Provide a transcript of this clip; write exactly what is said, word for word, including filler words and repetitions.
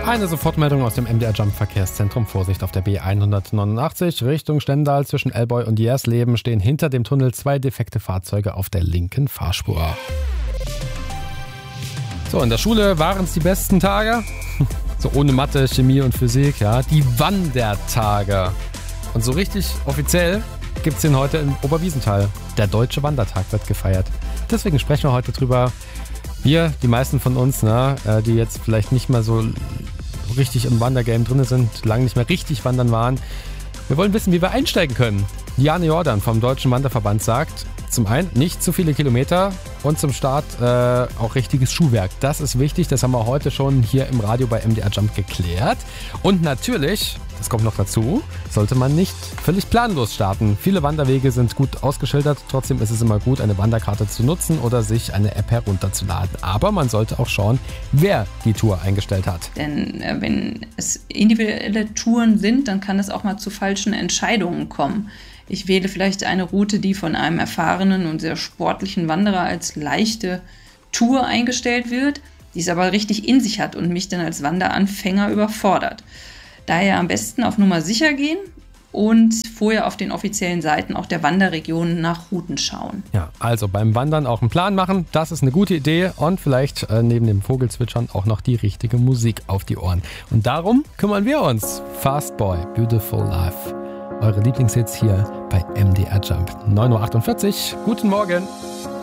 Eine Sofortmeldung aus dem M D R Jump Verkehrszentrum. Vorsicht auf der B hundertneunundachtzig Richtung Stendal zwischen Elboy und Jersleben stehen hinter dem Tunnel zwei defekte Fahrzeuge auf der linken Fahrspur. So, in der Schule waren es die besten Tage. So ohne Mathe, Chemie und Physik, ja. Die Wandertage. Und so richtig offiziell gibt es den heute in Oberwiesenthal. Der Deutsche Wandertag wird gefeiert. Deswegen sprechen wir heute drüber. Wir, die meisten von uns, ne, die jetzt vielleicht nicht mehr so richtig im Wandergame drin sind, lange nicht mehr richtig wandern waren. Wir wollen wissen, wie wir einsteigen können. Diane Jordan vom Deutschen Wanderverband sagt, zum einen nicht zu viele Kilometer und zum Start äh, auch richtiges Schuhwerk. Das ist wichtig, das haben wir heute schon hier im Radio bei M D R Jump geklärt. Und natürlich, das kommt noch dazu, sollte man nicht völlig planlos starten. Viele Wanderwege sind gut ausgeschildert, trotzdem ist es immer gut, eine Wanderkarte zu nutzen oder sich eine App herunterzuladen. Aber man sollte auch schauen, wer die Tour eingestellt hat. Denn äh, wenn es individuelle Touren sind, dann kann es auch mal zu falschen Entscheidungen kommen. Ich wähle vielleicht eine Route, die von einem erfahrenen und sehr sportlichen Wanderer als leichte Tour eingestellt wird, die es aber richtig in sich hat und mich dann als Wanderanfänger überfordert. Daher am besten auf Nummer sicher gehen und vorher auf den offiziellen Seiten auch der Wanderregionen nach Routen schauen. Ja, also beim Wandern auch einen Plan machen, das ist eine gute Idee und vielleicht äh, neben dem Vogelzwitschern auch noch die richtige Musik auf die Ohren. Und darum kümmern wir uns. Fast Boy, Beautiful Life. Eure Lieblingshits hier bei M D R Jump. neun Uhr achtundvierzig. Guten Morgen.